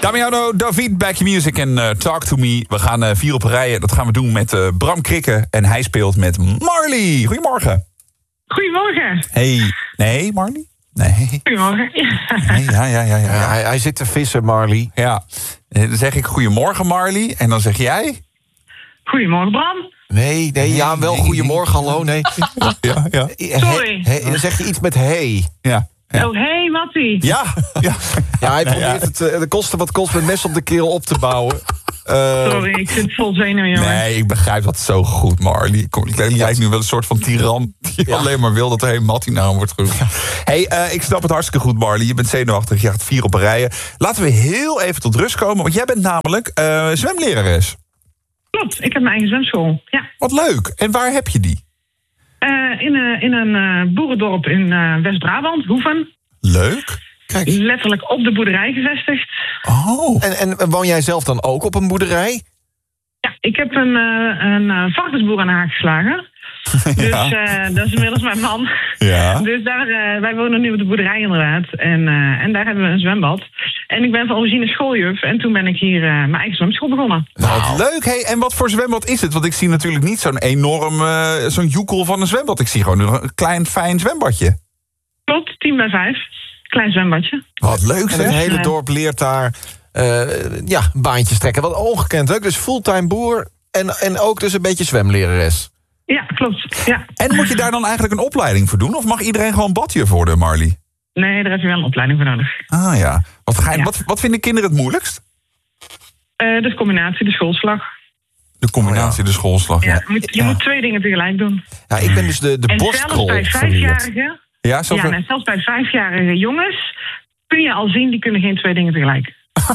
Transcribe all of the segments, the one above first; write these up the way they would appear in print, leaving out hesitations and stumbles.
Damiano, David, Back Your Music en Talk To Me. We gaan 4 op rijen. Dat gaan we doen met Bram Krikke. En hij speelt met Marley. Goedemorgen. Goedemorgen. Hey. Nee, Marley? Nee. Goedemorgen. Nee, ja. Hij zit te vissen, Marley. Ja. Dan zeg ik goedemorgen, Marley. En dan zeg jij? Goedemorgen, Bram. Nee, wel goedemorgen, hallo, nee. Ja. Sorry. Dan zeg je iets met hey. Ja. Oh, hey, Mattie. Ja. Ja, hij probeert het de kosten wat kost met mes op de keel op te bouwen. Sorry, ik zit vol zenuwen, jongen. Nee, ik begrijp dat zo goed, Marley. Ik lijkt nu wel een soort van tiran die alleen maar wil dat er Mattie naam wordt genoemd. Hey, ik snap het hartstikke goed, Marley. Je bent zenuwachtig, je gaat 4 op rijen. Laten we heel even tot rust komen, want jij bent namelijk zwemlerares. Klopt, ik heb mijn eigen zwemschool. Ja. Wat leuk. En waar heb je die? In een boerendorp in West-Brabant, Hoeven. Leuk. Kijk. Letterlijk op de boerderij gevestigd. Oh. En woon jij zelf dan ook op een boerderij? Ja, ik heb een varkensboer aan de haak geslagen. Dus dat is inmiddels mijn man. Ja. Dus wij wonen nu op de boerderij inderdaad. En daar hebben we een zwembad. En ik ben van origine schooljuf. En toen ben ik hier mijn eigen zwemschool begonnen. Nou, leuk. Hey, en wat voor zwembad is het? Want ik zie natuurlijk niet zo'n enorm, zo'n joekel van een zwembad. Ik zie gewoon een klein, fijn zwembadje. Klopt, 10x5. Klein zwembadje. Wat leuk, En zeg. het hele dorp leert daar baantjes trekken. Wat ongekend leuk. Dus fulltime boer en ook dus een beetje zwemlerares. Ja, klopt. Ja. En moet je daar dan eigenlijk een opleiding voor doen? Of mag iedereen gewoon badjuf worden, Marley? Nee, daar heb je wel een opleiding voor nodig. Ah ja. Ja. Wat vinden kinderen het moeilijkst? De combinatie, de schoolslag. De combinatie, de schoolslag. Ja, je moet 2 dingen tegelijk doen. Ja, ik ben dus de En borstkrol zelfs bij geleerd. 5-jarigen... Ja, en zelfs bij 5-jarige jongens kun je al zien, die kunnen geen 2 dingen tegelijk.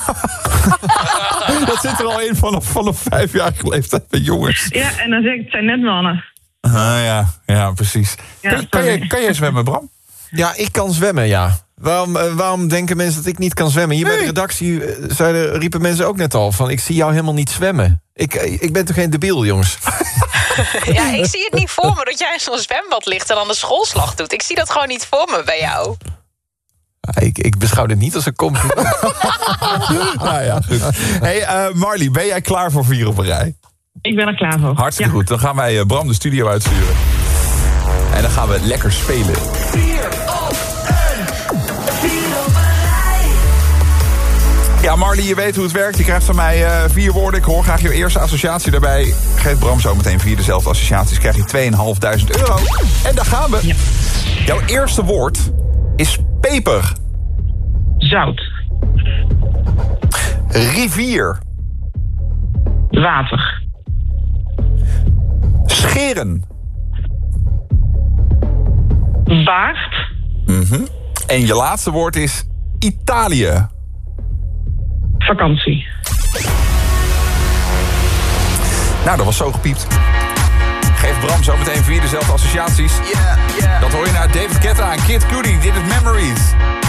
Dat zit er al in vanaf 5-jarige leeftijd bij jongens. Ja, en dan zeg ik, het zijn net mannen. Ja, precies. Ja, Kan jij zwemmen, Bram? Ja, ik kan zwemmen, ja. Waarom denken mensen dat ik niet kan zwemmen? Hier bij de redactie riepen mensen ook net al van... ik zie jou helemaal niet zwemmen. Ik ben toch geen debiel, jongens? Ja, ik zie het niet voor me dat jij in zo'n zwembad ligt en dan de schoolslag doet. Ik zie dat gewoon niet voor me bij jou. Ik beschouw dit niet als een compliment. Nou ja, goed. Hey, Marley, ben jij klaar voor 4 op een rij? Ik ben er klaar voor. Hartstikke goed. Dan gaan wij Bram de studio uitsturen. En dan gaan we lekker spelen. 4 op een rij. Ja, Marley, je weet hoe het werkt. Je krijgt van mij 4 woorden. Ik hoor graag je eerste associatie daarbij. Geef Bram zo meteen 4 dezelfde associaties. Krijg je €2.500. En daar gaan we. Ja. Jouw eerste woord is peper. Zout. Rivier. Water. Scheren. Baard. En je laatste woord is Italië. Vakantie. Nou, dat was zo gepiept. Geef Bram zo meteen 4 dezelfde associaties. Dat hoor je naar David Guetta en Kid Cudi. Dit is Memories.